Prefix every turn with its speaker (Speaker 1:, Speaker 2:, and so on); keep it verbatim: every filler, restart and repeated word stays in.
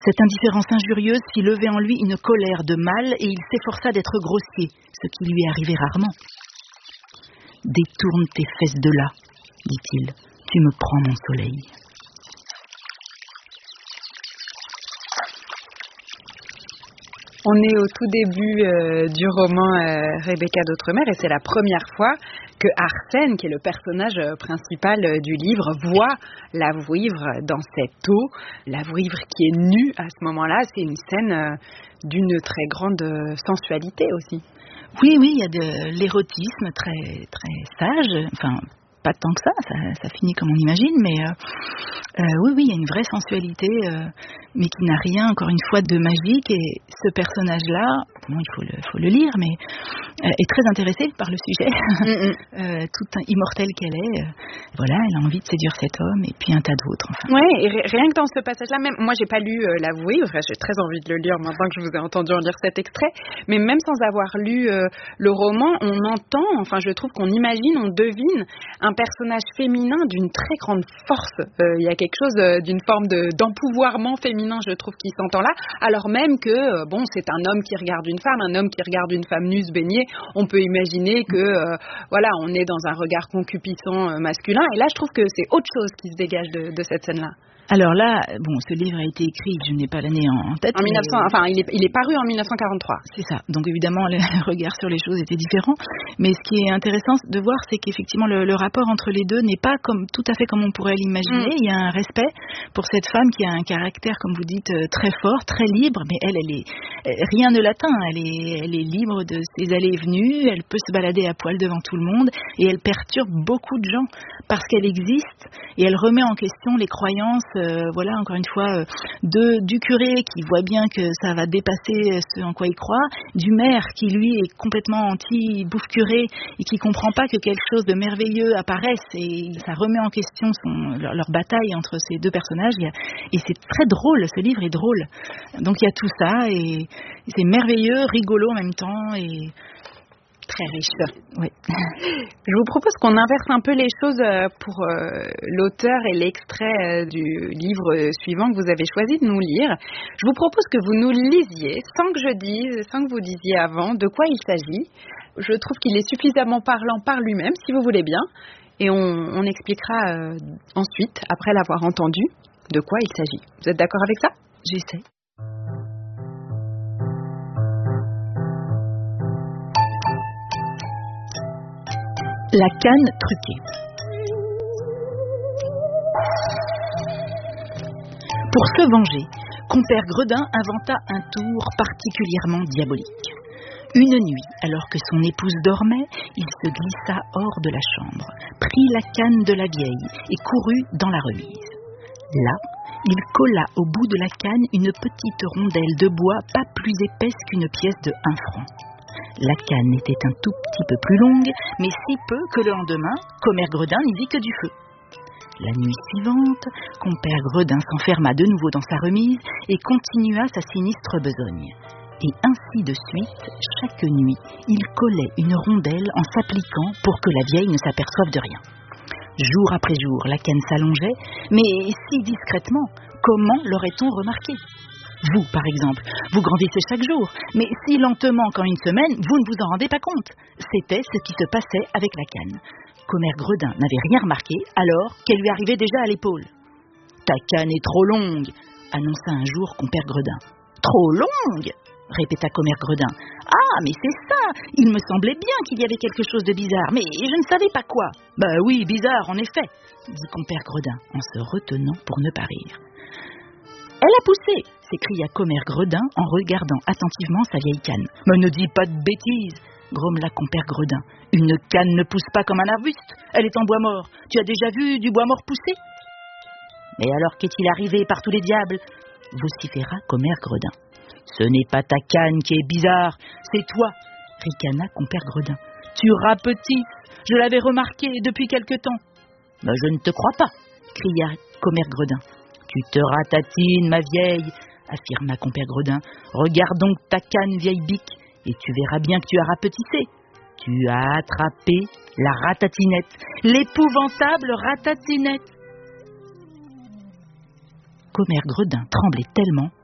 Speaker 1: Cette indifférence injurieuse fit lever en lui une colère de mâle et il s'efforça d'être grossier, ce qui lui arrivait rarement. « Détourne tes fesses de là, dit-il, tu me prends mon soleil. »
Speaker 2: On est au tout début euh, du roman euh, Rebecca d'Outremer et c'est la première fois que Arsène, qui est le personnage principal euh, du livre, voit la vouivre dans cette eau. La vouivre qui est nue à ce moment-là, c'est une scène euh, d'une très grande euh, sensualité aussi.
Speaker 1: Oui, oui, il y a de l'érotisme très, très sage, enfin pas tant que ça, ça, ça finit comme on imagine, mais euh, euh, oui, oui, il y a une vraie sensualité, euh, mais qui n'a rien, encore une fois, de magique. Et ce personnage-là, bon, il faut le, faut le lire, mais euh, est très intéressée par le sujet, mm-hmm. euh, toute immortelle qu'elle est. Euh, voilà, elle a envie de séduire cet homme et puis un tas d'autres. Enfin.
Speaker 2: Oui, et rien que dans ce passage-là, même moi, j'ai pas lu euh, La Vouivre, j'ai très envie de le lire maintenant que je vous ai entendu en lire cet extrait, mais même sans avoir lu euh, le roman, on entend, enfin, je trouve qu'on imagine, on devine un personnage féminin d'une très grande force. Euh, il y a quelque chose euh, d'une forme de, d'empouvoirment féminin, je trouve, qui s'entend là, alors même que, euh, bon, c'est un homme qui regarde une femme, un homme qui regarde une femme nue se baigner, on peut imaginer que, euh, voilà, on est dans un regard concupissant euh, masculin, et là, je trouve que c'est autre chose qui se dégage de, de cette scène-là.
Speaker 1: Alors là, bon, ce livre a été écrit, je n'ai pas l'année en tête.
Speaker 2: En mille neuf cents,
Speaker 1: mais...
Speaker 2: enfin, il est, il est paru en mille neuf cent quarante-trois.
Speaker 1: C'est ça. Donc évidemment, le regard sur les choses était différent. Mais ce qui est intéressant de voir, c'est qu'effectivement, le, le rapport entre les deux n'est pas comme, tout à fait comme on pourrait l'imaginer. Mm. Il y a un respect pour cette femme qui a un caractère, comme vous dites, très fort, très libre. Mais elle, elle est, rien ne l'atteint. Elle est, elle est libre de ses allées et venues. Elle peut se balader à poil devant tout le monde. Et elle perturbe beaucoup de gens parce qu'elle existe. Et elle remet en question les croyances. Euh, voilà, encore une fois, euh, de, du curé qui voit bien que ça va dépasser ce en quoi il croit, du maire qui lui est complètement anti-bouffe curé et qui comprend pas que quelque chose de merveilleux apparaisse, et ça remet en question son, leur, leur bataille entre ces deux personnages, et, et c'est très drôle, ce livre est drôle. Donc il y a tout ça, et, et c'est merveilleux, rigolo en même temps, et
Speaker 2: très riche. Oui. Je vous propose qu'on inverse un peu les choses pour euh, l'auteur et l'extrait du livre suivant que vous avez choisi de nous lire. Je vous propose que vous nous lisiez, sans que je dise, sans que vous disiez avant de quoi il s'agit. Je trouve qu'il est suffisamment parlant par lui-même, si vous voulez bien, et on, on expliquera euh, ensuite, après l'avoir entendu, de quoi il s'agit. Vous êtes d'accord avec ça ?
Speaker 1: J'essaie. La canne truquée. Pour se venger, compère Gredin inventa un tour particulièrement diabolique. Une nuit, alors que son épouse dormait, il se glissa hors de la chambre, prit la canne de la vieille et courut dans la remise. Là, il colla au bout de la canne une petite rondelle de bois pas plus épaisse qu'une pièce de un franc. La canne était un tout petit peu plus longue, mais si peu que le lendemain, commère Gredin n'y vit que du feu. La nuit suivante, compère Gredin s'enferma de nouveau dans sa remise et continua sa sinistre besogne. Et ainsi de suite, chaque nuit, il collait une rondelle en s'appliquant pour que la vieille ne s'aperçoive de rien. Jour après jour, la canne s'allongeait, mais si discrètement, comment l'aurait-on remarqué ? Vous, par exemple, vous grandissez chaque jour, mais si lentement qu'en une semaine, vous ne vous en rendez pas compte. C'était ce qui se passait avec la canne. Commère Gredin n'avait rien remarqué, alors qu'elle lui arrivait déjà à l'épaule. « Ta canne est trop longue !» annonça un jour compère Gredin. « Trop longue !» répéta commère Gredin. « Ah, mais c'est ça! Il me semblait bien qu'il y avait quelque chose de bizarre, mais je ne savais pas quoi. »« Bah oui, bizarre, en effet, » dit compère Gredin, en se retenant pour ne pas rire. « Elle a poussé !» s'écria commère Gredin en regardant attentivement sa vieille canne. « Mais ne dis pas de bêtises !» grommela compère Gredin. « Une canne ne pousse pas comme un arbuste, elle est en bois mort. Tu as déjà vu du bois mort pousser ?»« Mais alors qu'est-il arrivé par tous les diables ?» vociféra commère Gredin. « Ce n'est pas ta canne qui est bizarre, c'est toi !» ricana compère Gredin. « Tu rapetisses, je l'avais remarqué depuis quelque temps. »« Ben, je ne te crois pas !» cria commère Gredin. « Tu te ratatines, ma vieille !» affirma compère Gredin. « Regarde donc ta canne, vieille bique, et tu verras bien que tu as rapetissé. Tu as attrapé la ratatinette, l'épouvantable ratatinette. » Commère Gredin tremblait tellement